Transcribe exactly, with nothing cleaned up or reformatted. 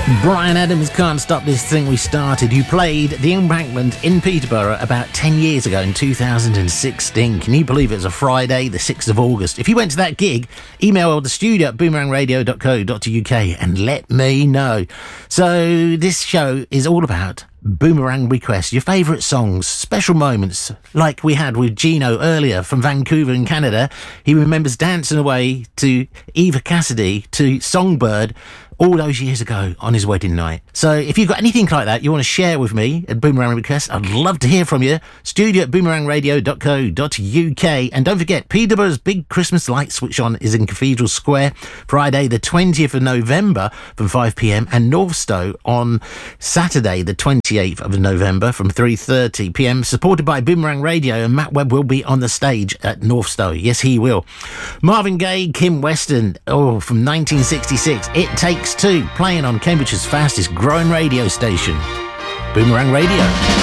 Bryan Adams, Can't Stop This Thing We Started, who played the Embankment in Peterborough about ten years ago in two thousand sixteen. Can you believe it was a Friday, the sixth of August? If you went to that gig, email the studio at boomerang radio dot co dot uk and let me know. So this show is all about Boomerang requests, your favourite songs, special moments, like we had with Gino earlier from Vancouver in Canada. He remembers dancing away to Eva Cassidy, to Songbird, all those years ago on his wedding night. So if you've got anything like that you want to share with me at Boomerang Request, I'd love to hear from you. Studio at boomerang radio dot co dot uk. And don't forget, Peterborough's big Christmas light switch on is in Cathedral Square Friday the twentieth of November from five p m and Northstowe on Saturday the twenty-eighth of November from three thirty p m, supported by Boomerang Radio, and Matt Webb will be on the stage at Northstowe. Yes, he will. Marvin Gaye, Kim Weston, oh, from nineteen sixty-six, It Takes Two, playing on Cambridge's fastest growing radio station, Boomerang Radio.